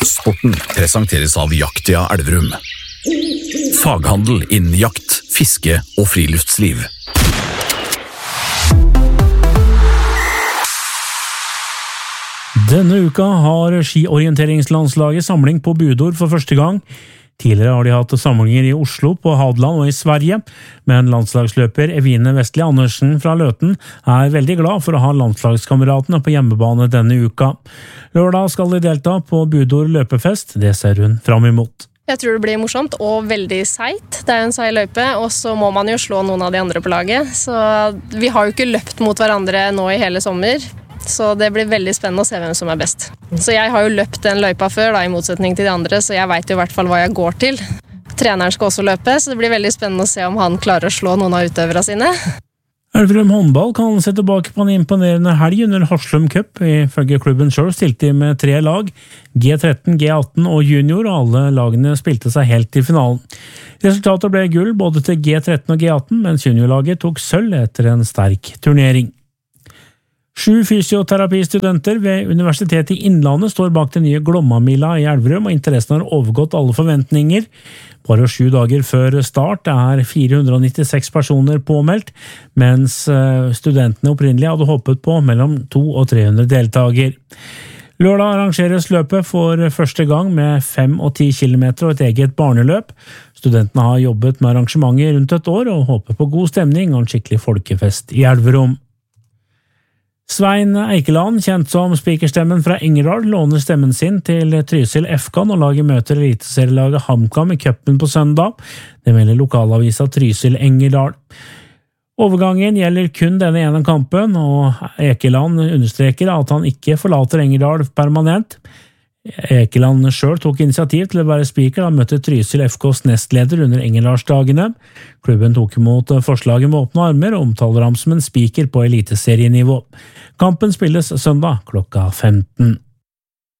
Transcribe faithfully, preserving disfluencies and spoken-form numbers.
Sporten presenteres av Jaktia Elverum. Faghandel innen jakt, fiske og friluftsliv. Denne uka har skiorienteringslandslaget samling på Budor for første gang. Tidligere har de hatt samlinger i Oslo, på Hadeland og i Sverige, men landslagsløper Evine Vestli Andersen fra Løten er veldig glad for å ha landslagskameratene på hjemmebane denne uka. Lørdag skal de delta på Budor løpefest, det ser hun fram imot. Jeg tror det blir morsomt og veldig seit. Det er en seig løype, og så må man jo slå noen av de andre på laget. Så vi har jo ikke løpt mot hverandre nå i hele sommer. Så det blir veldig spennende å se hvem som er best. Så jeg har jo løpt den løypa før, da, i motsetning til de andre, så jeg vet jo i hvert fall hva jeg går til. Treneren skal også løpe, så det blir veldig spennende å se om han klarer å slå noen av utøvere sine. Elverum håndball kan se tilbake på en imponerende helg under Haslum Cup. Ifølge klubben selv stilte de med tre lag, G tretten, G atten og junior, og alle lagene spilte seg helt til finalen. Resultatet ble gull både til G tretten og G atten, mens juniorlaget tok sølv etter en sterk turnering. Sju fysioterapistudenter ved Universitetet i Innlandet står bak den nye Glomma-mila i Elverum, og interessen har overgått alle forventninger. Bare sju dager før start er fire hundre nittiseks personer påmeldt, mens studentene opprinnelig hadde håpet på mellom to og tre hundre deltager. Lørdag arrangeres løpet for første gang med fem og ti kilometer og et eget barneløp. Studentene har jobbet med arrangementet rundt et år og håper på god stemning og en skikkelig folkefest i Elverum. Svein Eikeland, kjent som spikerstemmen fra Engerdal, låner stemmen sin til Trysil F K når laget møter eliteserielaget HamKam i cupen på søndag. Det melder lokalavisa Trysil Engerdal. Overgangen gjelder kun denne ene kampen, og Eikeland understreker at han ikke forlater Engerdal permanent. Eikeland selv tok initiativ til å være spiker da han møtte Trysil F Ks nestleder under Engerdalsdagene. Klubben tok imot forslaget med åpne armer og omtaler ham som en spiker på eliteserienivå. Kampen spilles søndag klokka femten.